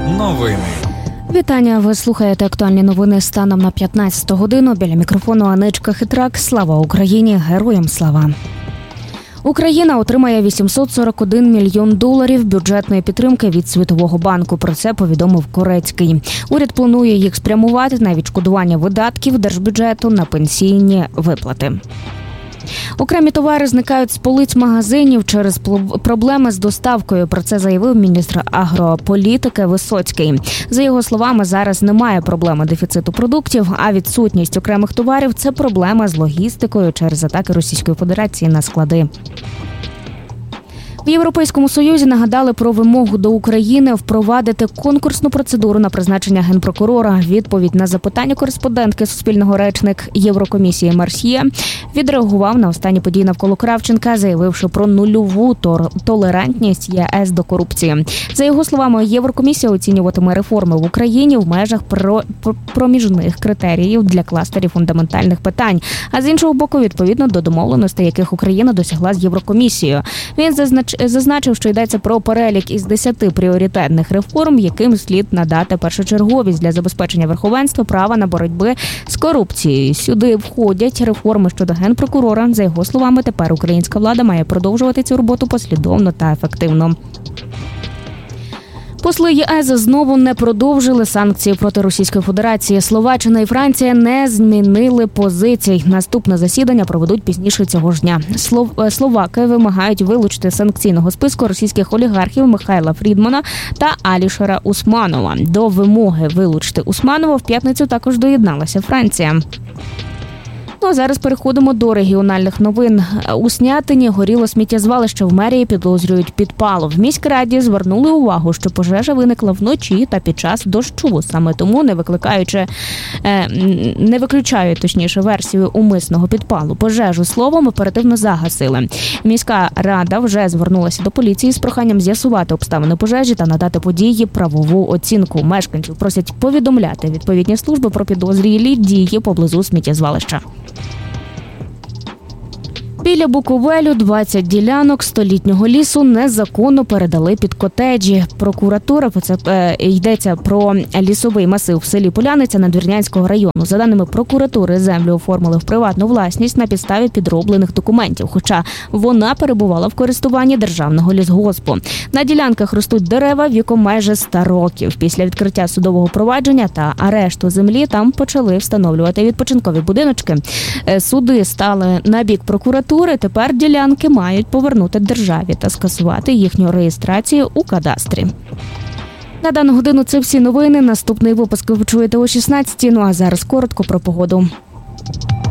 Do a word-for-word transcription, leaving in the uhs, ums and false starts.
Новини. Вітання, ви слухаєте актуальні новини станом на п'ятнадцяту годину. Біля мікрофону Аничка Хитрак. Слава Україні! Героям слава! Україна отримає вісімсот сорок один мільйон доларів бюджетної підтримки від Світового банку. Про це повідомив Корецький. Уряд планує їх спрямувати на відшкодування видатків держбюджету на пенсійні виплати. Окремі товари зникають з полиць магазинів через проблеми з доставкою. Про це заявив міністр агрополітики Висоцький. За його словами, зараз немає проблеми дефіциту продуктів, а відсутність окремих товарів – це проблема з логістикою через атаки Російської Федерації на склади. В Європейському Союзі нагадали про вимогу до України впровадити конкурсну процедуру на призначення генпрокурора. Відповідь на запитання кореспондентки Суспільного речник Єврокомісії Марсьє відреагував на останні події навколо Кравченка, заявивши про нульову толерантність ЄС до корупції. За його словами, Єврокомісія оцінюватиме реформи в Україні в межах про... проміжних критеріїв для кластерів фундаментальних питань, а з іншого боку, відповідно до домовленостей, яких Україна досягла з Єврокомісією. Він зазнач... Зазначив, що йдеться про перелік із десяти пріоритетних реформ, яким слід надати першочерговість для забезпечення верховенства права на боротьби з корупцією. Сюди входять реформи щодо генпрокурора. За його словами, тепер українська влада має продовжувати цю роботу послідовно та ефективно. Посли ЄС знову не продовжили санкції проти Російської Федерації. Словаччина і Франція не змінили позицій. Наступне засідання проведуть пізніше цього ж дня. Словаки вимагають вилучити з санкційного списку російських олігархів Михайла Фрідмана та Алішера Усманова. До вимоги вилучити Усманова в п'ятницю також доєдналася Франція. Ну а зараз переходимо до регіональних новин. У Снятині горіло сміттєзвалище, в мерії підозрюють підпал. В міськраді звернули увагу, що пожежа виникла вночі та під час дощу. Саме тому, не викликаючи, не виключають, точніше, версію умисного підпалу. Пожежу, словом, оперативно загасили. Міська рада вже звернулася до поліції з проханням з'ясувати обставини пожежі та надати події правову оцінку. Мешканців просять повідомляти відповідні служби про підозрілі дії поблизу сміттєзвалища. Біля Буковелю двадцять ділянок столітнього лісу незаконно передали під котеджі. Прокуратура, це е, йдеться про лісовий масив в селі Поляниця Надвірнянського району. За даними прокуратури, землю оформили в приватну власність на підставі підроблених документів, хоча вона перебувала в користуванні державного лісгоспу. На ділянках ростуть дерева віком майже ста років. Після відкриття судового провадження та арешту землі там почали встановлювати відпочинкові будиночки. Суди стали на бік прокуратури. Тепер ділянки мають повернути державі та скасувати їхню реєстрацію у кадастрі. На дану годину це всі новини. Наступний випуск ви почуєте о шістнадцятій. Ну а зараз коротко про погоду.